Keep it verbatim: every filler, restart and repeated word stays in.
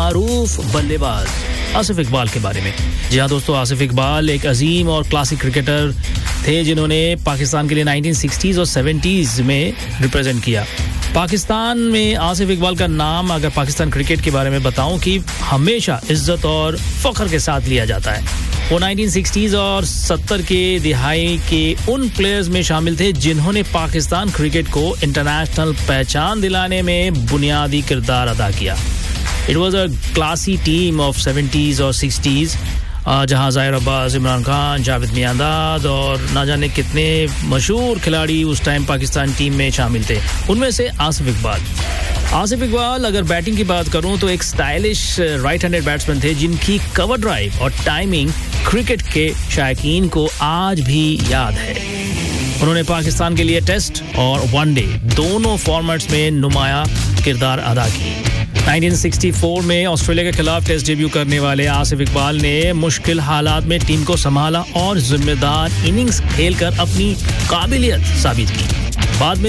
मारूफ बल्लेबाज आसिफ इकबाल के बारे में। जी हाँ दोस्तों, आसिफ इकबाल एक अजीम और क्लासिक क्रिकेटर थे जिन्होंने पाकिस्तान के लिए नाइनटीन सिक्सटीज़ और सेवेंटीज़ में रिप्रेजेंट किया। पाकिस्तान में आसिफ इकबाल का नाम अगर पाकिस्तान क्रिकेट के बारे में बताऊं कि हमेशा इज्जत और फख्र के साथ लिया जाता है। वो नाइनटीन सिक्सटीज़ और सत्तर के दिहाई के उन प्लेयर्स में शामिल थे जिन्होंने पाकिस्तान क्रिकेट को इंटरनेशनल पहचान दिलाने में बुनियादी किरदार अदा किया। It was a classy team of seventies और सिक्सटीज़ जहां ज़ाहिर अब्बास, इमरान खान, जावेद मियांदाद और ना जाने कितने मशहूर खिलाड़ी उस टाइम पाकिस्तान टीम में शामिल थे। उनमें से आसिफ इकबाल आसिफ इकबाल अगर बैटिंग की बात करूं तो एक स्टाइलिश राइट हैंडेड बैट्समैन थे जिनकी कवर ड्राइव और टाइमिंग क्रिकेट के शायकीन को आज भी याद है। उन्होंने पाकिस्तान के लिए टेस्ट और वनडे दोनों फॉर्मेट्स में नुमाया किरदार अदा की। नाइनटीन सिक्सटी फोर में ऑस्ट्रेलिया के खिलाफ टेस्ट डेब्यू करने वाले आसिफ इकबाल ने मुश्किल हालात में टीम को संभाला और जिम्मेदार इनिंग्स खेलकर अपनी काबिलियत साबित की। बाद में